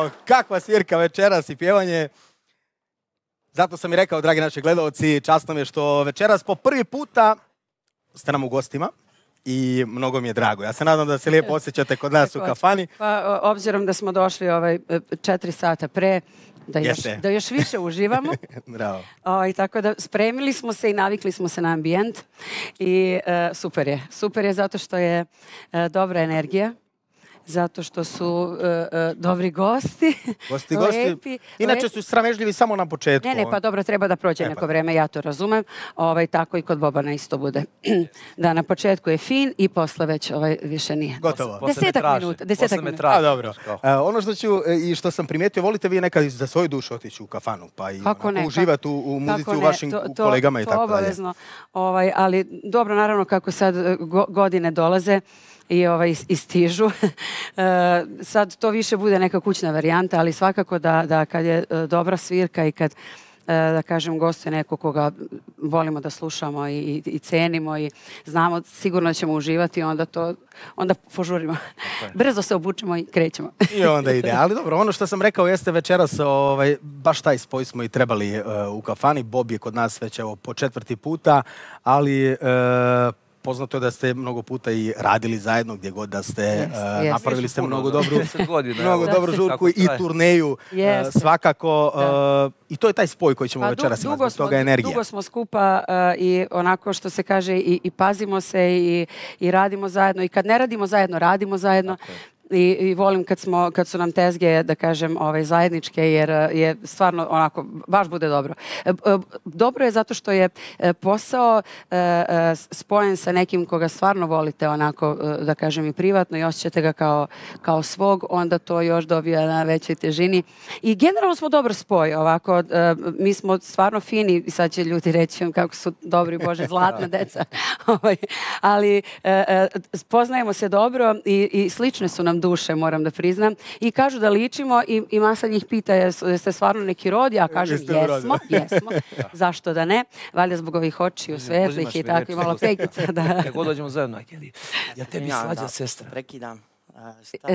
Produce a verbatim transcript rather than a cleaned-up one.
stvarno, kakva svirka večeras i pjevanje. Zato sam i rekao, dragi naši gledalci, časno mi je što večeras po prvi puta ste nam u gostima i mnogo mi je drago. Ja se nadam da se lijepo osjećate kod nas u kafani. Pa, obzirom da smo došli ovaj četiri sata pre, da još, da još više uživamo. Bravo. O, i tako da spremili smo se i navikli smo se na ambijent i e, super je. Super je zato što je e, dobra energija. Zato što su uh, uh, dobri gosti, gosti, gosti. lepi. Inače lepi. su sramežljivi samo na početku. Ne, ne, pa dobro, treba da prođe e, neko pa. vreme, ja to razumem. Ovaj, tako i kod Bobana isto bude. Da, na početku je fin i posle već ovaj, više nije. Gotovo. Desetak minuta. Desetak minuta. A, dobro. Uh, ono što ću i što sam primijetio, volite vi nekad za svoju dušu otići u kafanu, pa i kako ne, uživati u, u muzici, u vašim to, to, kolegama to i tako dalje. Obavezno. Ovaj, ali dobro, naravno, kako sad go, godine dolaze, i ovaj, istižu. E, sad to više bude neka kućna varijanta, ali svakako da, da kad je dobra svirka i kad da kažem, goste neko koga volimo da slušamo i, i, i cenimo i znamo, sigurno ćemo uživati, onda to, onda požurimo. Brzo se obučemo i krećemo. I onda ide. Ali dobro, ono što sam rekao jeste večeras, ovaj, baš taj spoj smo i trebali uh, u kafani. Bob je kod nas već evo, po četvrti puta, ali... Uh, poznato je da ste mnogo puta i radili zajedno gdje god da ste, yes, uh, yes. napravili ste mnogo dobru, godina, mnogo dobru žurku i turneju yes. uh, svakako uh, i to je taj spoj koji ćemo pa, večeras imati, zbog toga energija. Dugo smo skupa uh, i onako što se kaže i, i pazimo se i, i radimo zajedno i kad ne radimo zajedno, radimo zajedno. Okay. I, i volim kad, smo, kad su nam tezge, da kažem, ovaj, zajedničke, jer je stvarno onako, baš bude dobro. Dobro je zato što je posao spojen sa nekim koga stvarno volite, onako, da kažem, i privatno i osjećate ga kao, kao svog, onda to još dobija na većoj težini. I generalno smo dobar spoj, ovako, mi smo stvarno fini, i sad će ljudi reći kako su dobri, Bože, zlatna deca, ali poznajemo se dobro i, i slične su nam duše, moram da priznam. I kažu da ličimo i, i masa njih pita jeste stvarno neki rod, ja kažem jesmo, jesmo. Zašto da ne? Valjda zbog ovih očiju, svetlih i tako i malo pekica. Da. Kako dođemo zajedno, ja tebi svađa sestra. Prekidam.